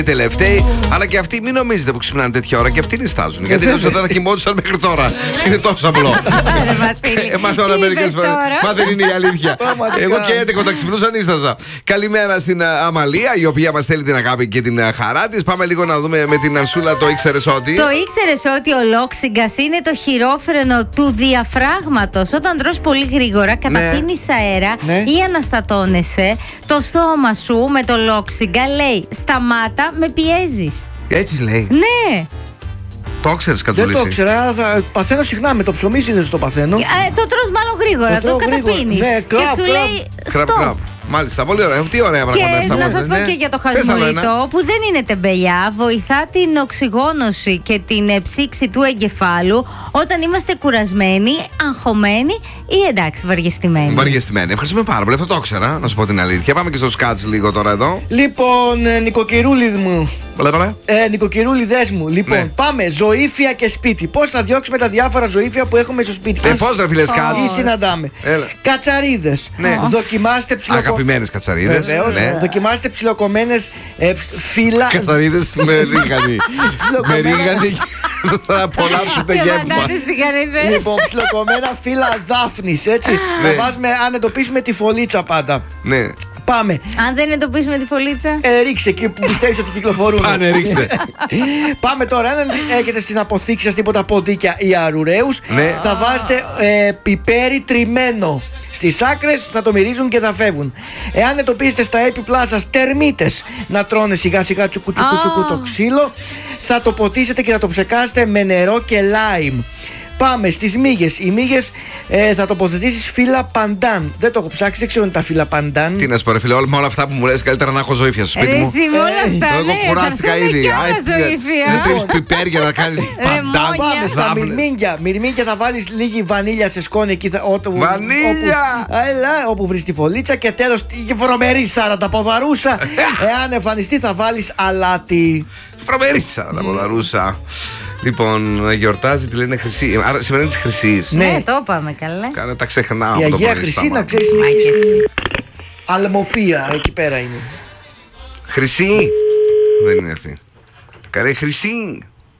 Τελευταίοι, αλλά και αυτοί μην νομίζετε που ξυπνάνε τέτοια ώρα και αυτοί νιστάζουν. Γιατί δεν θα κοιμόντουσαν μέχρι τώρα. Είναι τόσο απλό. Εμά τώρα μερικές φορές. Μα δεν είναι η αλήθεια. Εγώ και 11 τα ξυπνούσα, νίσταζα. Καλημέρα στην Αμαλία, η οποία μας στέλνει την αγάπη και την χαρά της. Πάμε λίγο να δούμε με την Ανσούλα το ήξερες ότι. Το ήξερες ότι ο λόξιγκας είναι το χειρόφρενο του διαφράγματος. Όταν τρως πολύ γρήγορα, καταπίνεις αέρα ή αναστατώνεσαι, το στόμα σου με το λόξιγκα λέει σταμάτα. Με πιέζεις. Έτσι λέει. Ναι. Το ξέρεις, Κατσουλίση? Δεν το ξέρα, παθαίνω συχνά με το ψωμί, συνήθως το παθαίνω. Το τρως μάλλον γρήγορα, το καταπίνεις. Ναι, και σου λέει stop. Μάλιστα, πολύ ωραία. Τι ωραία πράγματα. Και να σας πω και για το χασμουριτό, που δεν είναι τεμπελιά, βοηθά την οξυγόνωση και την ψήξη του εγκεφάλου όταν είμαστε κουρασμένοι, αγχωμένοι ή εντάξει, βαριεστημένοι. Βαριεστημένοι. Ευχαριστούμε πάρα πολύ. Αυτό το ήξερα, να σου πω την αλήθεια. Πάμε και στο σκάτς λίγο τώρα εδώ. Λοιπόν, νοικοκυρούλιδες μου. Νοικοκυρούλιδες μου. Λοιπόν, πάμε. Ζωήφια και σπίτι. Πώς θα διώξουμε τα διάφορα ζωήφια που έχουμε στο σπίτι μας? Πώς ρε φίλε, σκάτς. Ή συναντάμε. Κατσαρίδες. Δοκιμάστε αγαπημένες κατσαρίδες. Βεβαίως. Δοκιμάστε ψιλοκομμένες φύλλα. Κατσαρίδες με ρίγανη. Με ρίγανη θα απολαύσετε γεύμα. Λοιπόν, ψιλοκομμένα φύλλα δάφνης, έτσι. Να βάζουμε, αν εντοπίσουμε τη φωλίτσα πάντα. Ναι. Πάμε. Αν δεν εντοπίσουμε τη φωλίτσα. Ρίξε εκεί που πιστεύεις ότι κυκλοφορούν. Πάνε, ρίξε. Πάμε τώρα. Αν έχετε στην αποθήκη σας τίποτα ποντίκια ή αρουραίους, θα βάζετε πιπέρι τριμμένο. Στις άκρες θα το μυρίζουν και θα φεύγουν. Εάν εντοπίσετε στα έπιπλά σας τερμίτες να τρώνε σιγά σιγά τσουκου το ξύλο, θα το ποτίσετε και θα το ψεκάσετε με νερό και λάιμ. Πάμε στις μύγες. Οι μύγες θα τοποθετήσεις φύλλα παντάν. Δεν το έχω ψάξει, δεν ξέρω αν τα φύλλα παντάν. Τι να σου πω, ρε φίλε, με όλα αυτά που μου λες, καλύτερα να έχω ζωήφια στο σπίτι μου. Με όλα αυτά. Εγώ κουράστηκα ήδη. Δεν τρεις πιπέρια να κάνεις παντάν. Πάμε στα μυρμήγκια. Μυρμήγκια θα βάλεις λίγη βανίλια σε σκόνη εκεί. Βανίλια! Όπου βρεις τη φωλίτσα. Και τέλος, βρωμερή σαρανταποδαρούσα. Εάν εμφανιστεί, θα βάλεις αλάτι. Βρωμερή σαρανταποδαρούσα. Λοιπόν, γιορτάζει, τη λένε Χρυσή. Άρα σήμερα είναι τη Χρυσή. Ναι, το είπαμε καλά. Κάνε τα ξεχνάω. Η Αγία Χρυσή, να ξέρεις, Αλμοπία, εκεί πέρα είναι. Χρυσή. Δεν είναι αυτή. Καλή Χρυσή.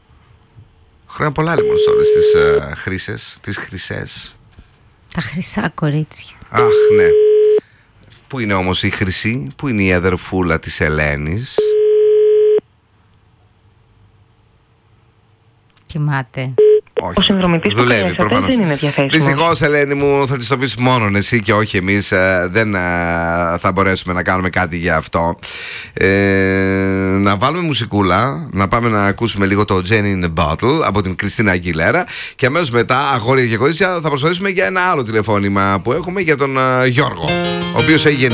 Χρόνια πολλά λοιπόν σε όλες τις χρύσες, τις χρυσές. Τα χρυσά κορίτσια. Αχ, ναι. Πού είναι όμως η Χρυσή, πού είναι η αδερφούλα της Ελένης? Κοιμάται. Όχι. Ο συνδρομητής που χρειάζεται δεν είναι διαθέσιμος. Δυστυχώς, Ελένη μου, θα της το πεις μόνο εσύ και όχι εμείς. Δεν θα μπορέσουμε να κάνουμε κάτι για αυτό. Να βάλουμε μουσικούλα, να πάμε να ακούσουμε λίγο το Jenny in a Bottle από την Κριστίνα Αγγιλέρα. Και αμέσως μετά, αγόρια και κορίτσια, θα προσπαθήσουμε για ένα άλλο τηλεφώνημα που έχουμε για τον Γιώργο, ο οποίος έγινε